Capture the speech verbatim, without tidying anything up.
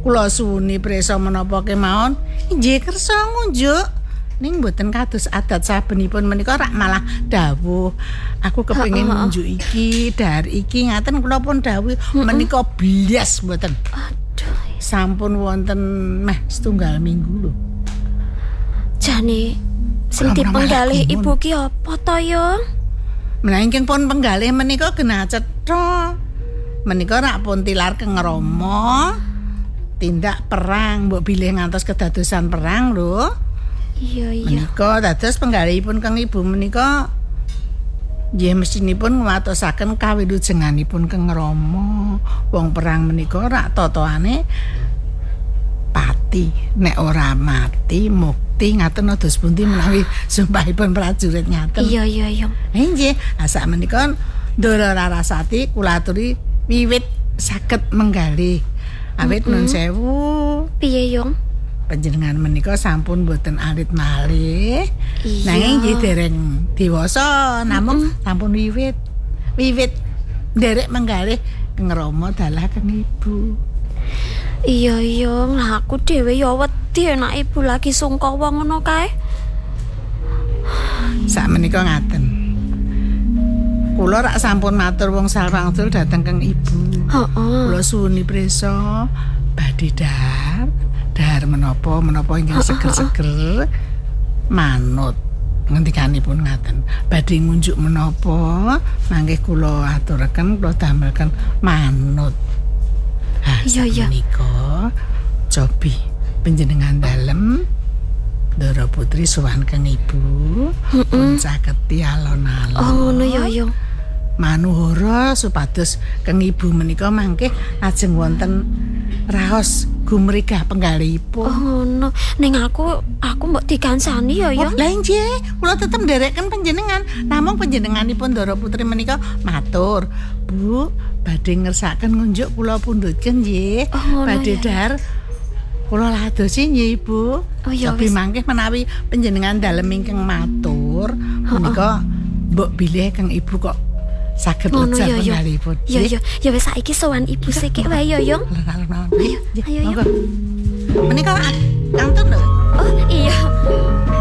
Kula suwuni prisa menapa kemawon nggih kersa ngunjuk. Ning mboten kados adat sabenipun menika rak malah dawuh. Aku kepengin ngunjuk iki, dar iki ngaten kula pun dawuh menika blas mboten. Aduh. Sampun wonten meh setunggal minggu lho. Jane sing dipenggalih ibu ki apa to yo? Menawi pun penggalih menika genah cetha. Menika rak pun tilar Kang Rama. Tindak perang mbok bilih ngantos kedadosan perang lho. Iya iya. Menika dados penggalihipun Kang Ibu menika nggih mestinipun ngwatosaken kawilujenganipun Kang Rama. Wong perang menika rak totoane pati, nek ora mati mukti ngaten ados pundi menawi sumpahipun prajurit ngaten. Iya iya iya. Nggih, asa menika Ndara Rarasati kula aturi wiwit saged menggalih. Awit nun sewu. Piye Yong? Panjenengan menika sampun boten alit malih. Iya. Nanging nggih dereng dewasa, namung sampun wiwit. Wiwit nderek menggalih Kang Rama dalah Kang Ibu. Iya iya, lah aku dhewe ya wedi nek ibu lagi sungkawa ngono kae. Sak menika ngaten. Kula rak sampun matur wong sarwangsul dhateng Kang Ibu. Heeh. Kula suwuni prisa badhe dahar, dahar menapa menapa ingkang seger-seger manut. Ngendikanipun ngaten, badhe ngunjuk menapa mangke kula aturaken kula damelken manut. Ha, iya iya. Menika cobi panjenengan dalem Ndara Putri sowan Kang Ibu. Pun saged alon-alon. Oh ngono ya Yong. Manuhara supados Kang Ibu menika mangke lajeng wonten raos gumregah penggalihipun. Oh ngono. Ning aku aku mbok dikansani ya Yong. Lah nggih, kula tetep ndereken panjenengan. Namung panjenenganipun Ndara Putri menika matur, "Bu, badhe ngersakaken ngunjuk kula pundhutken nggih. Oh, badhe ya. dar kula ladosi nggih Ibu." Oh ya Tapi wis. mangke menawi panjenengan dalem ingkang matur menika mbok bilih Kang Ibu kok saged Ngono lejar ya Yong. penggalihipun. Ya ya, ya wis saiki sowan ibu sithik wae ya Yong. Ayo, Ayo, ayo, Menika kantun lho. Oh iya.